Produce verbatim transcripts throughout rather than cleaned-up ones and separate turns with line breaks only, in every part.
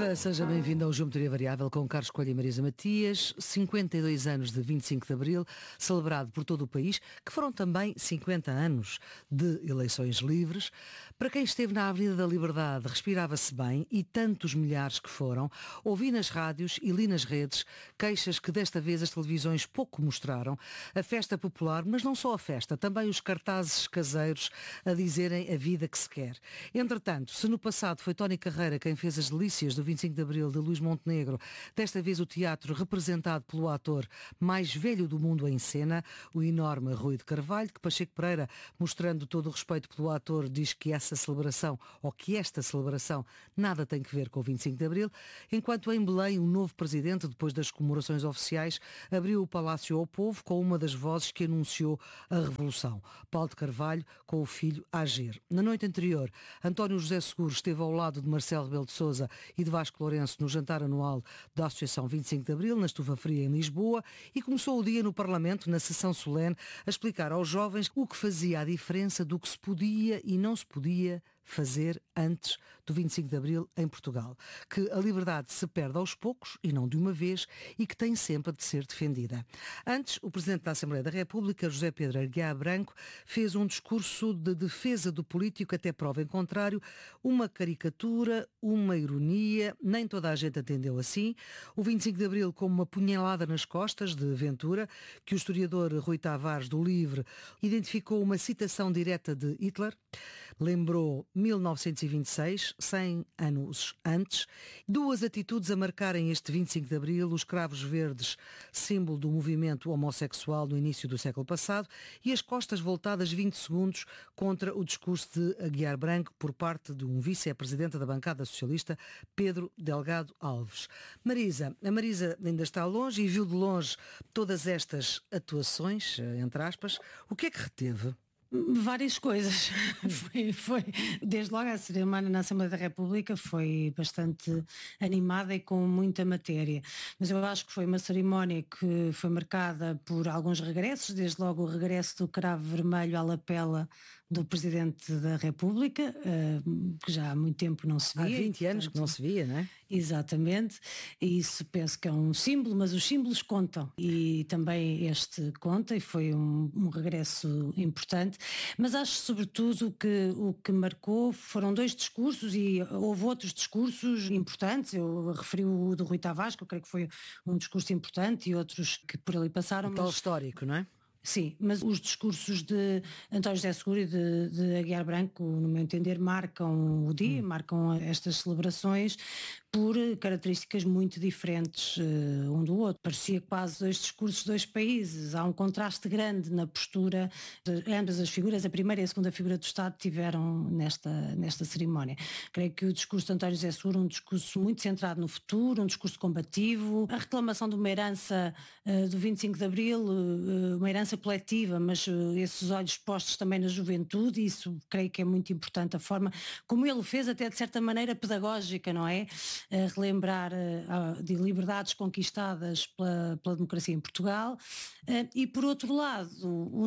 Viva, seja bem-vindo ao Geometria Variável com Carlos Coelho e Marisa Matias. cinquenta e dois anos de vinte e cinco de Abril, celebrado por todo o país, que foram também cinquenta anos de eleições livres. Para quem esteve na Avenida da Liberdade, respirava-se bem, e tantos milhares que foram. Ouvi nas rádios e li nas redes queixas que desta vez as televisões pouco mostraram. A festa popular, mas não só a festa, também os cartazes caseiros a dizerem a vida que se quer. Entretanto, se no passado foi Tony Carreira quem fez as delícias do vinte e cinco de Abril de Luís Montenegro, desta vez o teatro representado pelo ator mais velho do mundo em cena, o enorme Rui de Carvalho, que Pacheco Pereira, mostrando todo o respeito pelo ator, diz que essa celebração, ou que esta celebração, nada tem que ver com o vinte e cinco de Abril, enquanto em Belém o novo presidente, depois das comemorações oficiais, abriu o palácio ao povo com uma das vozes que anunciou a revolução. Paulo de Carvalho com o filho a agir. Na noite anterior, António José Seguro esteve ao lado de Marcelo Rebelo de Sousa e de Vasco Lourenço no jantar anual da Associação vinte e cinco de Abril, na Estufa Fria, em Lisboa, e começou o dia no Parlamento, na sessão solene, a explicar aos jovens o que fazia a diferença do que se podia e não se podia fazer antes do vinte e cinco de Abril em Portugal. Que a liberdade se perde aos poucos e não de uma vez e que tem sempre de ser defendida. Antes, o Presidente da Assembleia da República, José Pedro Aguiar Branco, fez um discurso de defesa do político até prova em contrário, uma caricatura, uma ironia, nem toda a gente entendeu assim. O vinte e cinco de Abril como uma punhalada nas costas de Ventura, que o historiador Rui Tavares do Livre identificou uma citação direta de Hitler, lembrou mil novecentos e vinte e seis, cem anos antes, duas atitudes a marcarem este vinte e cinco de Abril, os cravos verdes, símbolo do movimento homossexual no início do século passado, e as costas voltadas vinte segundos contra o discurso de Aguiar Branco por parte de um vice-presidente da bancada socialista, Pedro Delgado Alves. Marisa, a Marisa ainda está longe e viu de longe todas estas atuações, entre aspas. O que é que reteve?
Várias coisas. foi, foi, desde logo a cerimónia na Assembleia da República foi bastante animada e com muita matéria. Mas eu acho que foi uma cerimónia que foi marcada por alguns regressos, desde logo o regresso do cravo vermelho à lapela do Presidente da República, que já há muito tempo não se via.
Há vinte anos que não se via, não é?
Exatamente, e isso penso que é um símbolo, mas os símbolos contam, e também este conta, e foi um, um regresso importante, mas acho sobretudo que o que marcou foram dois discursos, e houve outros discursos importantes. Eu referi o do Rui Tavares, que eu creio que foi um discurso importante, e outros que por ali passaram.
Um tal histórico, não é?
Sim, mas os discursos de António José Seguro e de, de Aguiar Branco, no meu entender, marcam o dia, hum. marcam estas celebrações por características muito diferentes uh, um do outro. Parecia quase dois discursos de dois países. Há um contraste grande na postura de ambas as figuras. A primeira e a segunda figura do Estado tiveram nesta, nesta cerimónia. Creio que o discurso de António José Seguro é um discurso muito centrado no futuro, um discurso combativo, a reclamação de uma herança uh, do vinte e cinco de Abril, uh, uma herança coletiva, mas uh, esses olhos postos também na juventude. Isso creio que é muito importante, a forma como ele fez, até de certa maneira pedagógica, não é? A relembrar uh, de liberdades conquistadas pela, pela democracia em Portugal, uh, e por outro lado um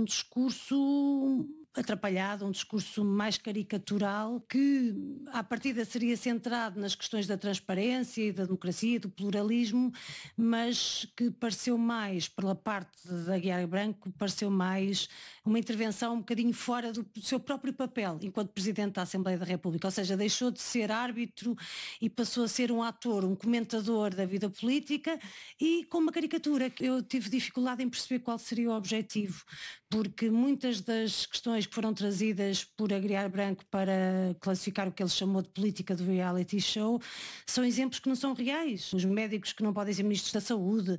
discurso atrapalhado, um discurso mais caricatural, que à partida seria centrado nas questões da transparência e da democracia, do pluralismo, mas que pareceu mais, pela parte de Aguiar Branco, pareceu mais uma intervenção um bocadinho fora do seu próprio papel enquanto Presidente da Assembleia da República, ou seja, deixou de ser árbitro e passou a ser um ator, um comentador da vida política, e com uma caricatura que eu tive dificuldade em perceber qual seria o objetivo, porque muitas das questões que foram trazidas por Aguiar Branco para classificar o que ele chamou de política do reality show são exemplos que não são reais. Os médicos que não podem ser ministros da saúde,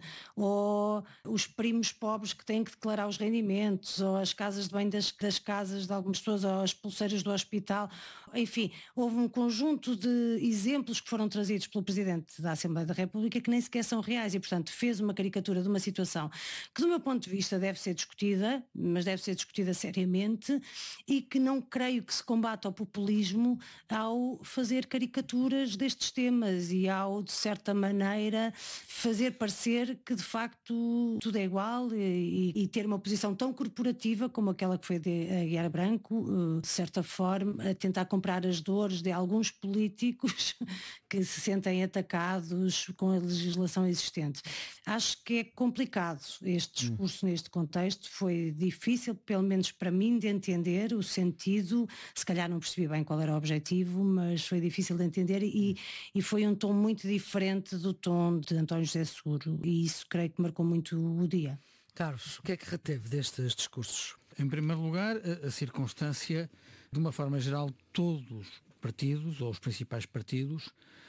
ou os primos pobres que têm que declarar os rendimentos, ou as casas de banho das, das casas de algumas pessoas, ou as pulseiras do hospital. Enfim, houve um conjunto de exemplos que foram trazidos pelo Presidente da Assembleia da República que nem sequer são reais, e portanto fez uma caricatura de uma situação que do meu ponto de vista deve ser discutida, mas deve ser discutida seriamente, e que não creio que se combata o populismo ao fazer caricaturas destes temas e ao, de certa maneira, fazer parecer que de facto tudo é igual, e, e ter uma posição tão corporativa como aquela que foi de Aguiar Branco, de certa forma, a tentar compreender comprar as dores de alguns políticos que se sentem atacados com a legislação existente. Acho que é complicado este discurso hum. neste contexto, foi difícil, pelo menos para mim, de entender o sentido, se calhar não percebi bem qual era o objetivo, mas foi difícil de entender e, e foi um tom muito diferente do tom de António José Seguro, e isso creio que marcou muito o dia.
Carlos, o que é que reteve destes discursos?
Em primeiro lugar, a, a circunstância, de uma forma geral, todos os partidos, ou os principais partidos,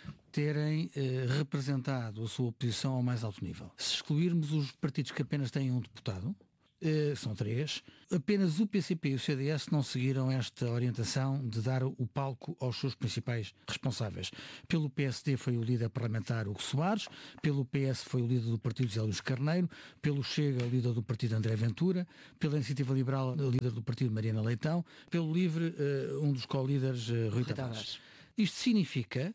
terem eh, representado a sua oposição ao mais alto nível. Se excluirmos os partidos que apenas têm um deputado, eh, são três, apenas o P C P e o C D S não seguiram esta orientação de dar o palco aos seus principais responsáveis. Pelo P S D foi o líder parlamentar Hugo Soares, pelo P S foi o líder do partido José Luís Carneiro, pelo Chega o líder do partido André Ventura, pela Iniciativa Liberal o líder do partido Mariana Leitão, pelo Livre uh, um dos co-líderes uh, Rui Tavares. Isto significa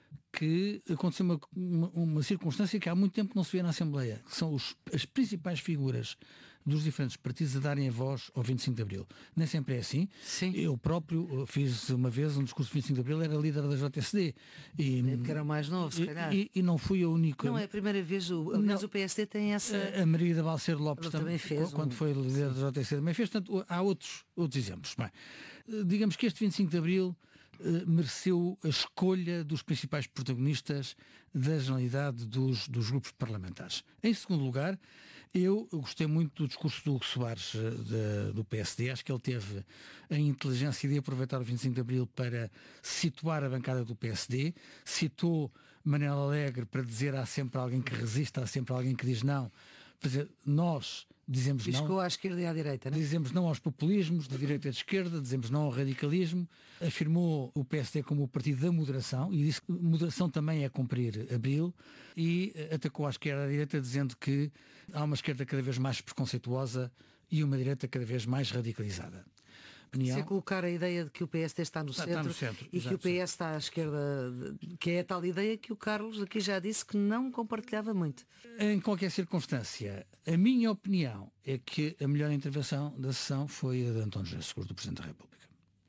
que aconteceu uma, uma, uma circunstância que há muito tempo não se vê na Assembleia, que são os, as principais figuras dos diferentes partidos a darem a voz ao vinte e cinco de Abril. Nem sempre é assim.
Sim.
Eu próprio fiz uma vez um discurso de vinte e cinco de Abril, era líder da J S D.
E, que era mais novo, se calhar.
E, e não fui a única.
Não é a primeira vez, o, aliás, o P S D tem essa...
A, a Maria da Balseiro Lopes
também, também fez.
Quando um... foi líder da J S D também fez. Portanto, há outros, outros exemplos. Bem, digamos que este vinte e cinco de Abril Uh, mereceu a escolha dos principais protagonistas da generalidade dos, dos grupos parlamentares. Em segundo lugar, eu gostei muito do discurso do Hugo Soares, uh, de, do P S D. Acho que ele teve a inteligência de aproveitar o vinte e cinco de Abril para situar a bancada do P S D. Citou Manel Alegre para dizer há sempre alguém que resiste, há sempre alguém que diz não. Quer dizer, nós dizemos não.
Piscou à esquerda e à direita, não é?
Dizemos não aos populismos, de direita e de esquerda, dizemos não ao radicalismo. Afirmou o P S D como o partido da moderação e disse que moderação também é cumprir Abril, e atacou à esquerda e à direita dizendo que há uma esquerda cada vez mais preconceituosa e uma direita cada vez mais radicalizada.
Opinião. Se colocar a ideia de que o P S D está no,
está,
centro,
está no centro
e
exato,
que o P S está à esquerda, que é a tal ideia que o Carlos aqui já disse que não compartilhava muito.
Em qualquer circunstância, a minha opinião é que a melhor intervenção da sessão foi a de António José Seguro, do Presidente da República.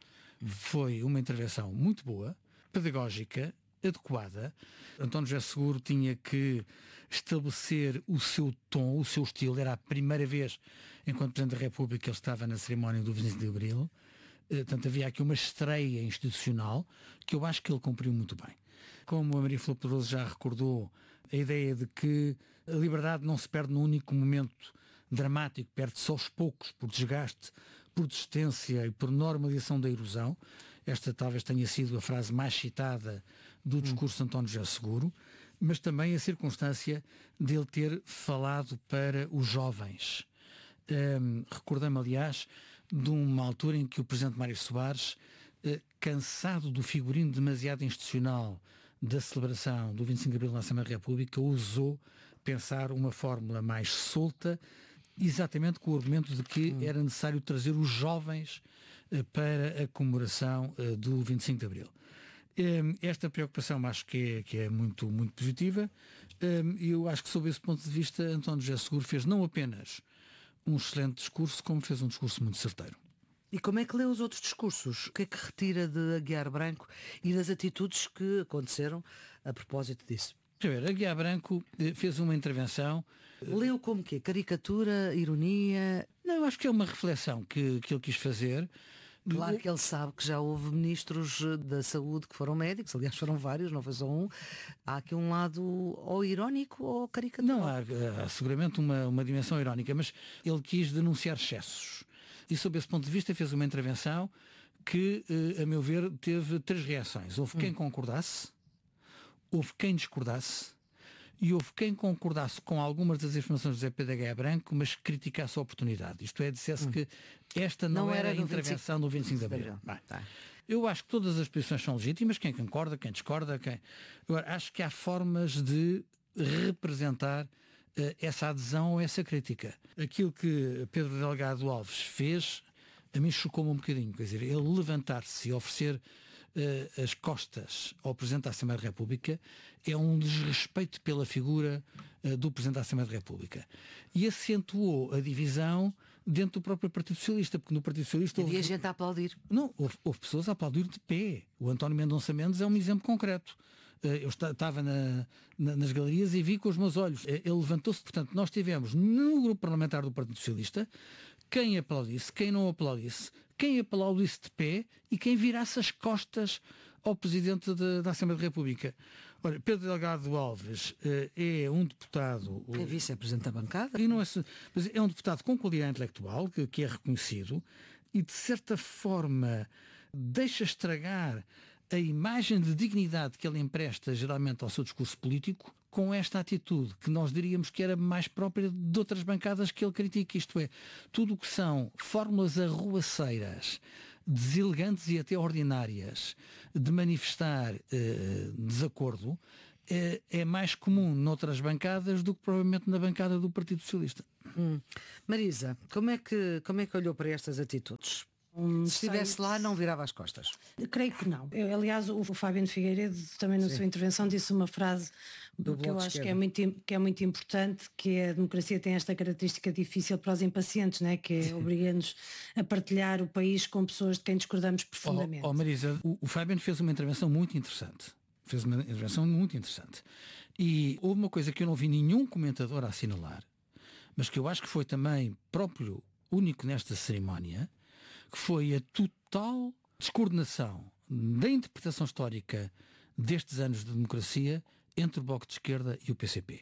Foi uma intervenção muito boa, pedagógica, adequada. António José Seguro tinha que estabelecer o seu tom, o seu estilo. Era a primeira vez, enquanto Presidente da República, que ele estava na cerimónia do vinte e cinco de Abril. Portanto, havia aqui uma estreia institucional que eu acho que ele cumpriu muito bem. Como a Maria Flor Pedroso já recordou, a ideia de que a liberdade não se perde num único momento dramático, perde-se aos poucos por desgaste, por desistência e por normalização da erosão. Esta talvez tenha sido a frase mais citada do discurso de António José Seguro, mas também a circunstância dele ter falado para os jovens. Um, Recordei-me, aliás, de uma altura em que o Presidente Mário Soares, uh, cansado do figurino demasiado institucional da celebração do vinte e cinco de Abril na Assembleia da República, ousou pensar uma fórmula mais solta, exatamente com o argumento de que era necessário trazer os jovens uh, para a comemoração uh, do vinte e cinco de Abril. Um, esta preocupação acho que é, que é muito, muito positiva. Um, eu acho que, sob esse ponto de vista, António José Seguro fez não apenas um excelente discurso, como fez um discurso muito certeiro.
E como é que lê os outros discursos? O que é que retira de Aguiar Branco e das atitudes que aconteceram a propósito disso?
Primeiro, Aguiar Branco fez uma intervenção...
Leu como quê? Caricatura, ironia?
Não, eu acho que é uma reflexão que, que ele quis fazer.
Claro que ele sabe que já houve ministros da saúde que foram médicos, aliás foram vários, não foi só um. Há aqui um lado ou irónico ou caricatural.
Não, há, há seguramente uma, uma dimensão irónica, mas ele quis denunciar excessos. E sob esse ponto de vista fez uma intervenção que, a meu ver, teve três reações. Houve quem concordasse, houve quem discordasse, e houve quem concordasse com algumas das informações do Zé Pedro Aguiar Branco, mas criticasse a oportunidade. Isto é, dissesse hum. que esta não, não era, era a intervenção do vinte e cinco de Abril. Bem, tá. Eu acho que todas as posições são legítimas, quem concorda, quem discorda, quem... Agora, acho que há formas de representar uh, essa adesão ou essa crítica. Aquilo que Pedro Delgado Alves fez, a mim chocou-me um bocadinho. Quer dizer, ele levantar-se e oferecer uh, as costas ao Presidente da Assembleia da República é um desrespeito pela figura uh, do Presidente da Assembleia da República. E acentuou a divisão dentro do próprio Partido Socialista, porque no Partido Socialista
havia
houve...
gente a aplaudir.
Não, houve, houve pessoas a aplaudir de pé. O António Mendonça Mendes é um exemplo concreto. Eu estava na, na, nas galerias e vi com os meus olhos. Ele levantou-se, portanto, nós tivemos no grupo parlamentar do Partido Socialista quem aplaudisse, quem não aplaudisse, quem aplaudisse de pé e quem virasse as costas ao Presidente de, da Assembleia da República. Olha, Pedro Delgado Alves é um deputado...
É vice-presidente da bancada.
E não é, mas é um deputado com qualidade intelectual, que, que é reconhecido, e de certa forma deixa estragar a imagem de dignidade que ele empresta geralmente ao seu discurso político com esta atitude que nós diríamos que era mais própria de outras bancadas que ele critica, isto é, tudo o que são fórmulas arruaceiras, deselegantes e até ordinárias de manifestar eh, desacordo, eh, é mais comum noutras bancadas do que provavelmente na bancada do Partido Socialista.
Hum. Marisa, como é que, como é que olhou para estas atitudes?
Um,
Se estivesse lá, não virava as costas?
Creio que não. Eu, aliás, o, o Fábio Figueiredo também na Sim. sua intervenção disse uma frase do que eu acho que é, muito, que é muito importante, que é a democracia tem esta característica difícil para os impacientes, né? Que é obriga-nos a partilhar o país com pessoas de quem discordamos profundamente.
Oh, oh Marisa, o, o Fábio fez uma intervenção muito interessante. Fez uma intervenção muito interessante. E houve uma coisa que eu não vi nenhum comentador a assinalar, mas que eu acho que foi também próprio, único nesta cerimónia, que foi a total descoordenação da interpretação histórica destes anos de democracia entre o Bloco de Esquerda e o P C P.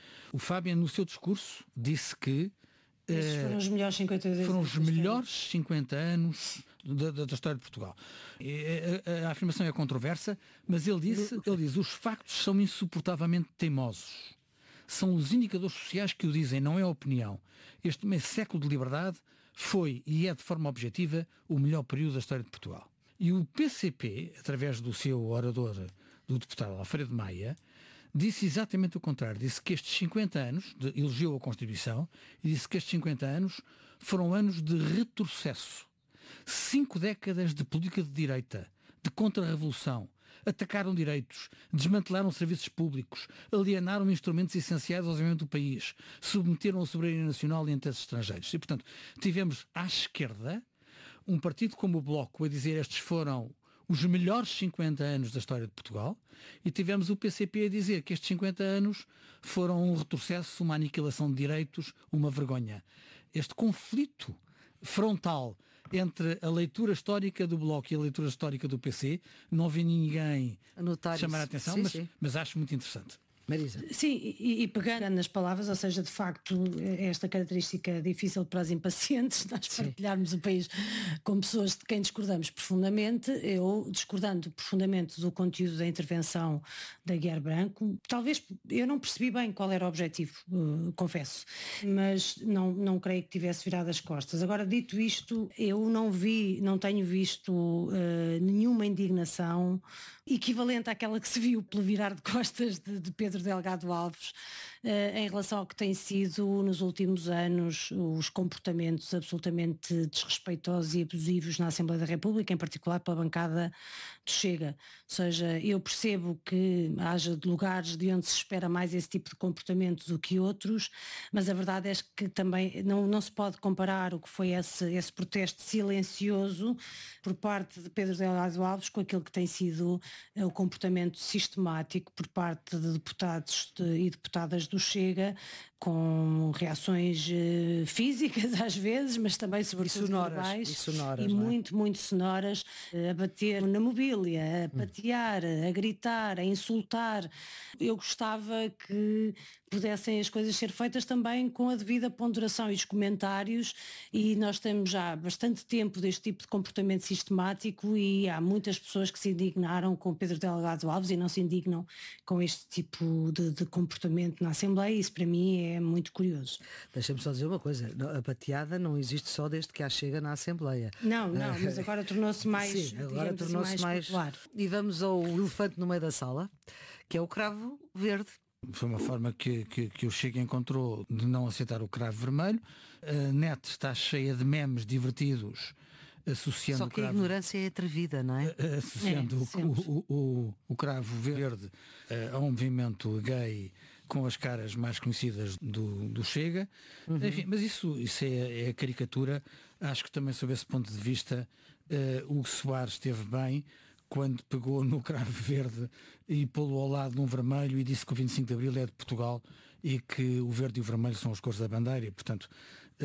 O Fábio, no seu discurso, disse que
Estes foram os melhores cinquenta e dois
foram os melhores cinquenta anos da, da, da história de Portugal. A, a, a afirmação é controversa, mas ele disse, ele diz, os factos são insuportavelmente teimosos. São os indicadores sociais que o dizem, não é a opinião. Este meio século de liberdade foi e é de forma objetiva o melhor período da história de Portugal. E o P C P, através do seu orador, do deputado Alfredo Maia, disse exatamente o contrário. Disse que estes cinquenta anos, de, elogiou a Constituição, e disse que estes cinquenta anos foram anos de retrocesso. Cinco décadas de política de direita, de contra-revolução. Atacaram direitos, desmantelaram serviços públicos, alienaram instrumentos essenciais ao desenvolvimento do país, submeteram a soberania nacional e interesses estrangeiros. E, portanto, tivemos à esquerda um partido como o Bloco a dizer estes foram os melhores cinquenta anos da história de Portugal, e tivemos o P C P a dizer que estes cinquenta anos foram um retrocesso, uma aniquilação de direitos, uma vergonha. Este conflito frontal entre a leitura histórica do Bloco e a leitura histórica do P C, não vi ninguém
Anotar
chamar
isso.
a atenção,
Sim,
mas,
sim.
mas acho muito interessante.
Marisa.
Sim, e, e pegando nas palavras, ou seja, de facto, esta característica difícil para os impacientes, nós partilharmos o país com pessoas de quem discordamos profundamente. Eu, discordando profundamente do conteúdo da intervenção da Aguiar Branco, talvez eu não percebi bem qual era o objetivo, uh, confesso, mas não, não creio que tivesse virado as costas. Agora, dito isto, eu não vi, não tenho visto uh, nenhuma indignação equivalente àquela que se viu pelo virar de costas de, de Pedro Delgado Alves uh, em relação ao que tem sido nos últimos anos os comportamentos absolutamente desrespeitosos e abusivos na Assembleia da República, em particular pela bancada do Chega. Ou seja, eu percebo que haja lugares de onde se espera mais esse tipo de comportamento do que outros, mas a verdade é que também não, não se pode comparar o que foi esse, esse protesto silencioso por parte de Pedro Delgado Alves com aquilo que tem sido o comportamento sistemático por parte de deputados de, e deputadas do Chega, com reações uh, físicas às vezes, mas também sobretudo
e sonoras,
verbais,
e, sonoras,
e
é?
muito, muito sonoras, uh, a bater na mobília, a patear, a gritar, a insultar. Eu gostava que pudessem as coisas ser feitas também com a devida ponderação e os comentários, e nós temos já bastante tempo deste tipo de comportamento sistemático e há muitas pessoas que se indignaram com Pedro Delgado Alves e não se indignam com este tipo de, de comportamento na Assembleia. Isso para mim é muito curioso.
Deixa-me só dizer uma coisa, a pateada não existe só desde que há Chega na Assembleia.
Não, não, mas agora tornou-se mais,
Sim, agora tornou-se
assim, mais,
mais,
popular.
E vamos ao elefante no meio da sala, que é o cravo verde.
Foi uma forma que, que, que o Chega encontrou de não aceitar o cravo vermelho. A net está cheia de memes divertidos associando
Só que
o cravo,
a ignorância é atrevida, não é?
associando
É,
o, o, o, o cravo verde a um movimento gay com as caras mais conhecidas do, do Chega. Uhum. Enfim, mas isso, isso é, é a caricatura. Acho que também sob esse ponto de vista uh, o Soares esteve bem quando pegou no cravo verde e pô-lo ao lado de um vermelho e disse que o vinte e cinco de Abril é de Portugal e que o verde e o vermelho são as cores da bandeira e, portanto, uh,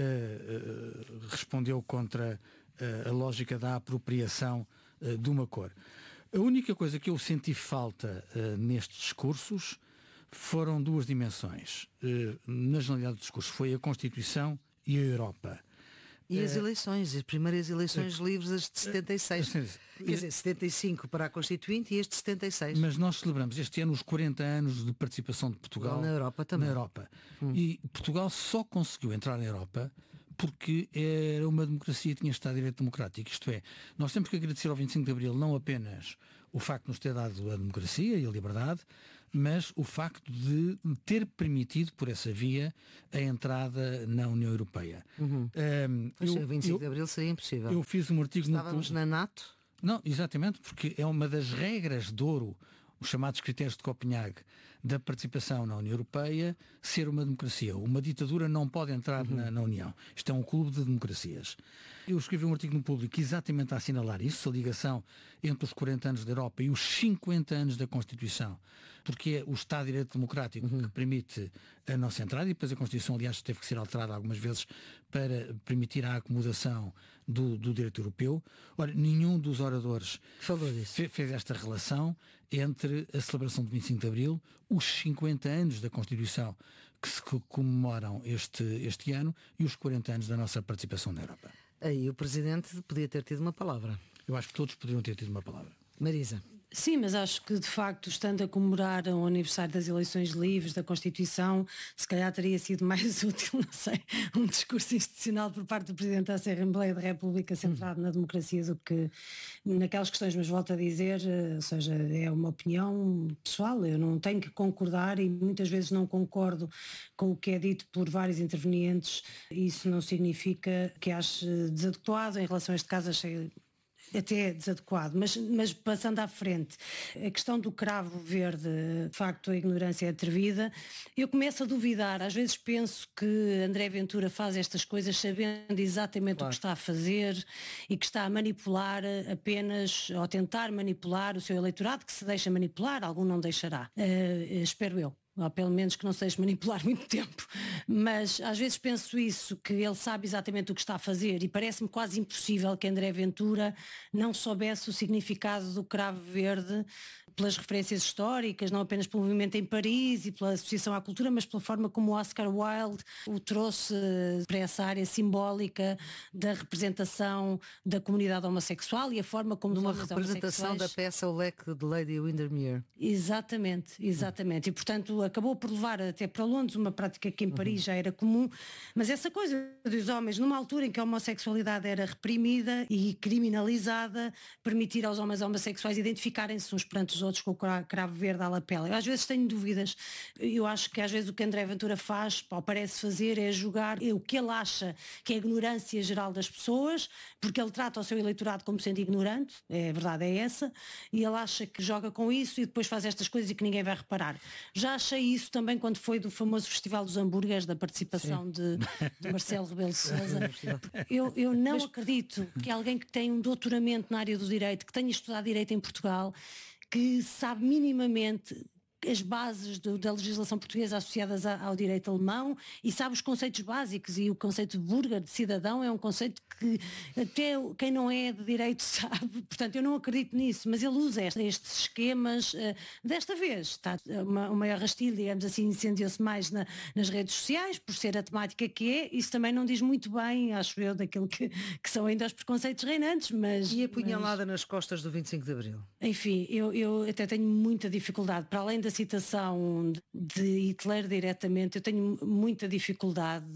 uh, respondeu contra uh, a lógica da apropriação uh, de uma cor. A única coisa que eu senti falta uh, nestes discursos foram duas dimensões. Uh, na generalidade do discurso foi a Constituição e a Europa.
E as eleições, as primeiras eleições uh, livres, as de setenta e seis. Uh, Quer dizer, setenta e cinco para a Constituinte e este de setenta e seis.
Mas nós celebramos este ano os quarenta anos de participação de Portugal
na Europa também.
Na Europa. Hum. E Portugal só conseguiu entrar na Europa porque era uma democracia e tinha Estado de Direito Democrático. Isto é, nós temos que agradecer ao vinte e cinco de Abril não apenas o facto de nos ter dado a democracia e a liberdade, mas o facto de ter permitido, por essa via, a entrada na União Europeia.
Uhum. Um, eu, o vinte e cinco eu, de Abril seria impossível.
Eu fiz um artigo
Estávamos
no...
na NATO?
Não, exatamente, porque é uma das regras de ouro, os chamados critérios de Copenhague, da participação na União Europeia, ser uma democracia. Uma ditadura não pode entrar uhum. na, na União. Isto é um clube de democracias. Eu escrevi um artigo no Público exatamente a assinalar isso, a ligação entre os quarenta anos da Europa e os cinquenta anos da Constituição, porque é o Estado de Direito Democrático uhum. que permite a nossa entrada, e depois a Constituição, aliás, teve que ser alterada algumas vezes para permitir a acomodação do, do direito europeu. Ora, nenhum dos oradores fe, fez esta relação entre a celebração de vinte e cinco de Abril, os cinquenta anos da Constituição que se comemoram este, este ano e os quarenta anos da nossa participação na Europa.
Aí o Presidente podia ter tido uma palavra.
Eu acho que todos poderiam ter tido uma palavra.
Marisa.
Sim, mas acho que de facto, estando a comemorar o aniversário das eleições livres, da Constituição, se calhar teria sido mais útil, não sei, um discurso institucional por parte do Presidente da Assembleia da República centrado na democracia do que naquelas questões, mas volto a dizer, ou seja, é uma opinião pessoal, eu não tenho que concordar e muitas vezes não concordo com o que é dito por vários intervenientes, isso não significa que ache desadequado em relação a este caso, achei até desadequado, mas, mas passando à frente, a questão do cravo verde, de facto a ignorância é atrevida, eu começo a duvidar, às vezes penso que André Ventura faz estas coisas sabendo exatamente claro. o que está a fazer e que está a manipular apenas, ou tentar manipular o seu eleitorado, que se deixa manipular, algum não deixará, uh, espero eu. Ou pelo menos que não seja manipular muito tempo, mas às vezes penso isso, que ele sabe exatamente o que está a fazer e parece-me quase impossível que André Ventura não soubesse o significado do cravo verde pelas referências históricas, não apenas pelo movimento em Paris e pela associação à cultura, mas pela forma como o Oscar Wilde o trouxe para essa área simbólica da representação da comunidade homossexual e a forma como
uma representação da peça O Leque de Lady Windermere.
Exatamente, exatamente. E portanto acabou por levar até para Londres, uma prática que em Paris uhum. já era comum, mas essa coisa dos homens, numa altura em que a homossexualidade era reprimida e criminalizada, permitir aos homens homossexuais identificarem-se uns perante os outros com o cravo verde à lapela. Eu às vezes tenho dúvidas, eu acho que às vezes o que André Ventura faz, ou parece fazer, é jogar o que ele acha que é a ignorância geral das pessoas, porque ele trata o seu eleitorado como sendo ignorante, é, a verdade é essa, e ele acha que joga com isso e depois faz estas coisas e que ninguém vai reparar. Já achei isso também quando foi do famoso Festival dos Hambúrgueres, da participação de, de Marcelo Rebelo de Sousa. Eu, eu não Mas... acredito que alguém que tem um doutoramento na área do direito, que tenha estudado direito em Portugal, que sabe minimamente as bases do, da legislação portuguesa associadas a, ao direito alemão e sabe os conceitos básicos, e o conceito de Bürger, de cidadão, é um conceito que até quem não é de direito sabe, portanto eu não acredito nisso, mas ele usa estes, estes esquemas, uh, desta vez está uma, uma maior rastilho, digamos assim, incendiou-se mais na, nas redes sociais, por ser a temática que é, isso também não diz muito bem, acho eu, daquilo que, que são ainda os preconceitos reinantes, mas...
E a punhalada mas, nas costas do vinte e cinco de Abril?
Enfim, eu, eu até tenho muita dificuldade, para além da citação de Hitler diretamente, eu tenho muita dificuldade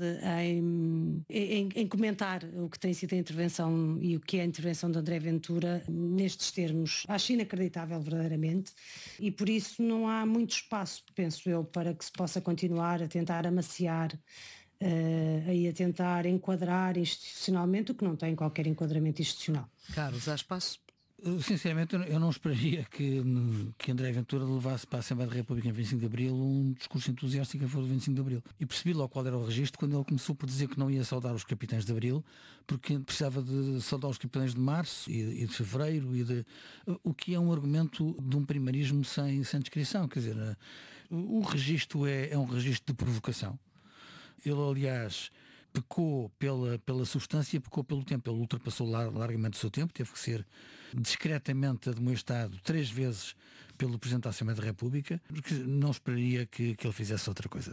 em, em, em comentar o que tem sido a intervenção e o que é a intervenção de André Ventura nestes termos. Acho inacreditável verdadeiramente e por isso não há muito espaço, penso eu, para que se possa continuar a tentar amaciar uh, e a tentar enquadrar institucionalmente o que não tem qualquer enquadramento institucional.
Carlos, há espaço?
Sinceramente, eu não esperaria que, que André Ventura levasse para a Assembleia da República em vinte e cinco de Abril um discurso entusiástico a favor do vinte e cinco de Abril. E percebi logo qual era o registro quando ele começou por dizer que não ia saudar os capitães de Abril, porque precisava de saudar os capitães de Março e, e de Fevereiro, e de, o que é um argumento de um primarismo sem, sem descrição. Quer dizer, o registro é, é um registro de provocação. Ele, aliás, pecou pela, pela substância, pecou pelo tempo. Ele ultrapassou largamente o seu tempo, teve que ser discretamente admoestado três vezes pelo Presidente da Assembleia da República, porque não esperaria que, que ele fizesse outra coisa.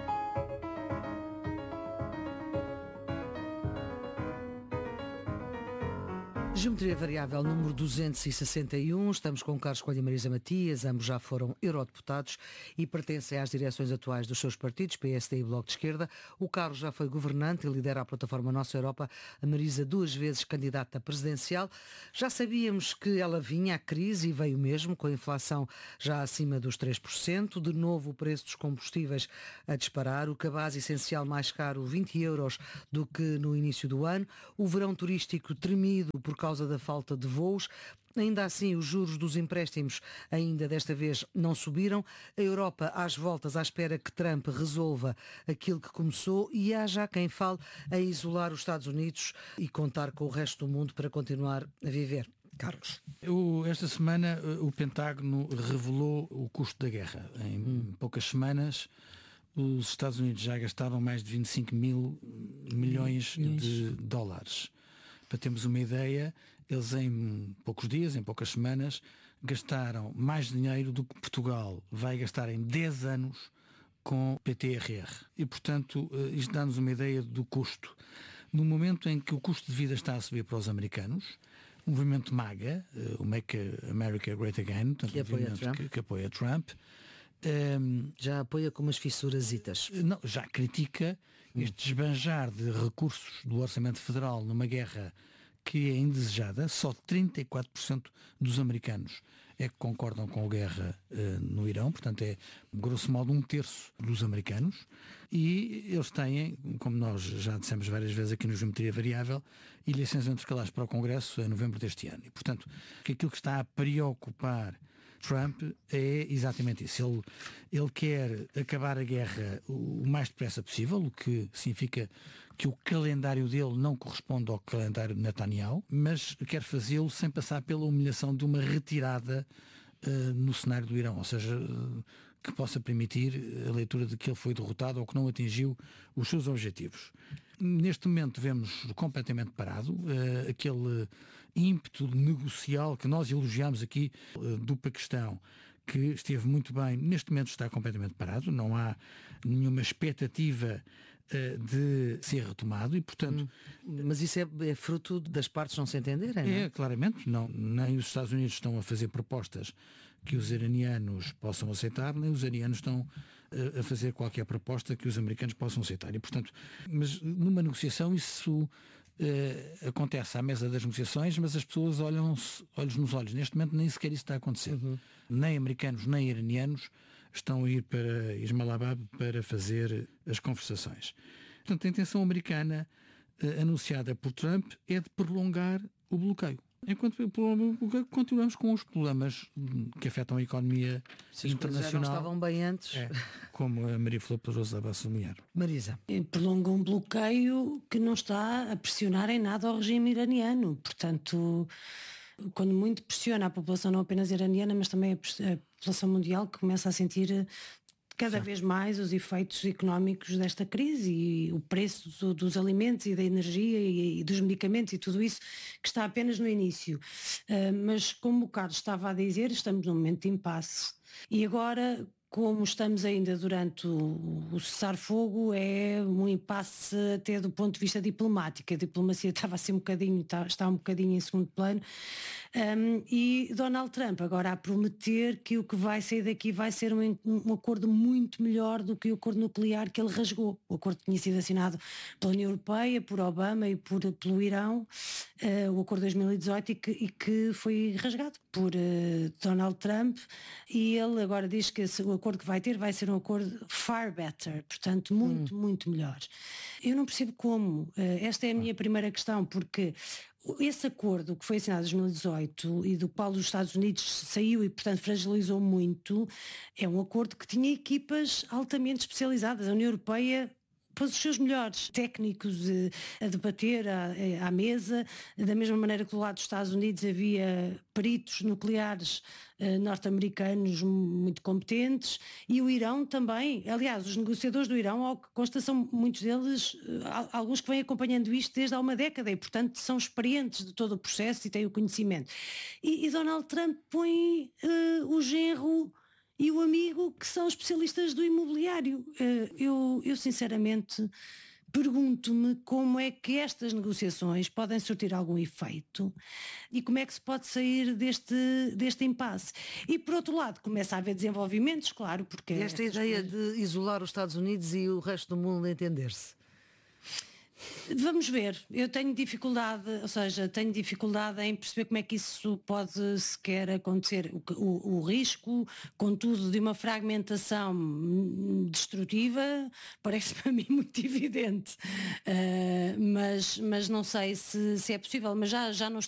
Geometria Variável número duzentos e sessenta e um, estamos com Carlos Coelho e Marisa Matias, ambos já foram eurodeputados e pertencem às direções atuais dos seus partidos, P S D e Bloco de Esquerda. O Carlos já foi governante e lidera a plataforma Nossa Europa, a Marisa duas vezes candidata presidencial. Já sabíamos que ela vinha à crise e veio mesmo, com a inflação já acima dos três por cento, de novo o preço dos combustíveis a disparar, o cabaz essencial mais caro, vinte euros do que no início do ano, o verão turístico tremido por causa da falta de voos. Ainda assim, os juros dos empréstimos ainda desta vez não subiram. A Europa às voltas à espera que Trump resolva aquilo que começou e há já quem fale a isolar os Estados Unidos e contar com o resto do mundo para continuar a viver. Carlos.
Eu, esta semana o Pentágono revelou o custo da guerra. Em hum. poucas semanas os Estados Unidos já gastaram mais de vinte e cinco mil milhões hum. de dólares. Para termos uma ideia, eles em poucos dias, em poucas semanas, gastaram mais dinheiro do que Portugal vai gastar em dez anos com P T R R. E, portanto, isto dá-nos uma ideia do custo. No momento em que o custo de vida está a subir para os americanos, o movimento MAGA, o Make America Great Again, portanto,
que, apoia Trump.
Que, que apoia Trump,
um, já apoia com umas fissurasitas.
Não, já critica este esbanjar de recursos do Orçamento Federal numa guerra que é indesejada. Só trinta e quatro por cento dos americanos é que concordam com a guerra uh, no Irão, portanto é, grosso modo, um terço dos americanos, e eles têm, como nós já dissemos várias vezes aqui no Geometria Variável, eleições intercalares para o Congresso em novembro deste ano. E, portanto, que aquilo que está a preocupar Trump é exatamente isso. Ele, ele quer acabar a guerra o mais depressa possível, o que significa que o calendário dele não corresponde ao calendário de Netanyahu, mas quer fazê-lo sem passar pela humilhação de uma retirada uh, no cenário do Irão, ou seja, uh, que possa permitir a leitura de que ele foi derrotado ou que não atingiu os seus objetivos. Neste momento vemos completamente parado uh, aquele ímpeto negocial que nós elogiamos aqui uh, do Paquistão, que esteve muito bem, neste momento está completamente parado, não há nenhuma expectativa uh, de ser retomado e, portanto...
Hum, mas isso é, é fruto das partes não se entenderem, não é?
É, claramente, não, nem os Estados Unidos estão a fazer propostas que os iranianos possam aceitar, nem os iranianos estão uh, a fazer qualquer proposta que os americanos possam aceitar. E, portanto, mas numa negociação isso... Uh, acontece à mesa das negociações, mas as pessoas olham olhos nos olhos. Neste momento nem sequer isso está a acontecer. Uhum. Nem americanos nem iranianos estão a ir para Islamabad para fazer as conversações. Portanto, a intenção americana uh, anunciada por Trump é de prolongar o bloqueio. Enquanto continuamos com os problemas que afetam a economia
Se
internacional.
Já não estavam bem antes.
É, como a Maria Flor Pedroso estava a sublinhar.
Marisa.
Prolonga um bloqueio que não está a pressionar em nada ao regime iraniano. Portanto, quando muito pressiona a população não apenas iraniana, mas também a população mundial, que começa a sentir cada Sim. vez mais os efeitos económicos desta crise e o preço do, dos alimentos e da energia e, e dos medicamentos e tudo isso que está apenas no início. Uh, mas como o Carlos estava a dizer, estamos num momento de impasse. E agora, como estamos ainda durante o, o cessar-fogo, é um impasse até do ponto de vista diplomático. A diplomacia estava assim um bocadinho, está, está um bocadinho em segundo plano. Um, e Donald Trump agora a prometer que o que vai sair daqui vai ser um, um acordo muito melhor do que o acordo nuclear que ele rasgou. O acordo tinha sido assinado pela União Europeia, por Obama e por, pelo Irão, uh, o acordo de dois mil e dezoito, e que, e que foi rasgado por uh, Donald Trump, e ele agora diz que esse, o acordo que vai ter vai ser um acordo far better, portanto muito, hum. muito melhor. Eu não percebo como. Uh, esta é a minha primeira questão, porque esse acordo que foi assinado em dois mil e dezoito e do qual os Estados Unidos saiu e, portanto, fragilizou muito, é um acordo que tinha equipas altamente especializadas. A União Europeia pôs os seus melhores técnicos eh, a debater à, à mesa, da mesma maneira que do lado dos Estados Unidos havia peritos nucleares eh, norte-americanos muito competentes, e o Irão também. Aliás, os negociadores do Irão, ao que consta, são muitos deles, eh, alguns que vêm acompanhando isto desde há uma década e, portanto, são experientes de todo o processo e têm o conhecimento. E, e Donald Trump põe eh, o genro e o amigo, que são especialistas do imobiliário. Eu, eu sinceramente pergunto-me como é que estas negociações podem surtir algum efeito e como é que se pode sair deste, deste impasse. E por outro lado começa a haver desenvolvimentos, claro, porque...
E esta ideia coisas... de isolar os Estados Unidos e o resto do mundo entender-se?
Vamos ver, eu tenho dificuldade, ou seja, tenho dificuldade em perceber como é que isso pode sequer acontecer. O, o, o risco, contudo, de uma fragmentação destrutiva parece para mim muito evidente, uh, mas, mas não sei se, se é possível, mas já, já não